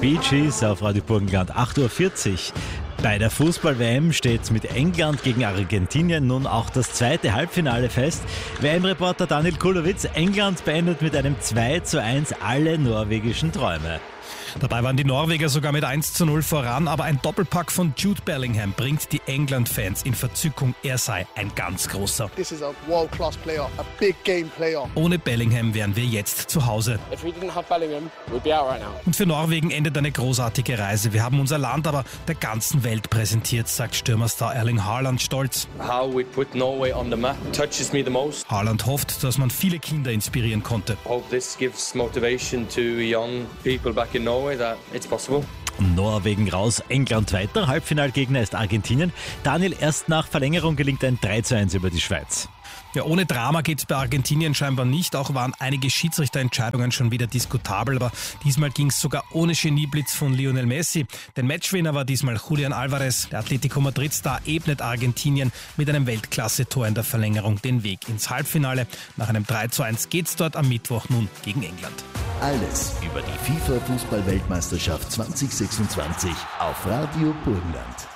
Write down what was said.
Bee Gees auf Radio Burgenland, 8.40 Uhr. Bei der Fußball-WM steht mit England gegen Argentinien nun auch das zweite Halbfinale fest. WM-Reporter Daniel Kulowitz, England beendet mit einem 2:1 alle norwegischen Träume. Dabei waren die Norweger sogar mit 1:0 voran, aber ein Doppelpack von Jude Bellingham bringt die England-Fans in Verzückung. Er sei ein ganz großer. This is a world-class player, a big game player. Ohne Bellingham wären wir jetzt zu Hause. If we didn't have Bellingham, we'd be out right now. Und für Norwegen endet eine großartige Reise. Wir haben unser Land aber der ganzen Welt präsentiert, sagt Stürmerstar Erling Haaland stolz. How we put Norway on the map touches me the most. Haaland hofft, dass man viele Kinder inspirieren konnte. I hope this gives motivation to young people back in Norway that it's possible. Norwegen raus, England weiter. Halbfinalgegner ist Argentinien. Daniel, erst nach Verlängerung gelingt ein 3:1 über die Schweiz. Ja, ohne Drama geht's bei Argentinien scheinbar nicht. Auch waren einige Schiedsrichterentscheidungen schon wieder diskutabel, aber diesmal ging's sogar ohne Genieblitz von Lionel Messi. Den Matchwinner war diesmal Julian Alvarez. Der Atletico Madrid-Star ebnet Argentinien mit einem Weltklasse-Tor in der Verlängerung den Weg ins Halbfinale. Nach einem 3:1 geht's dort am Mittwoch nun gegen England. Alles über die FIFA-Fußball-Weltmeisterschaft 2026 auf Radio Burgenland.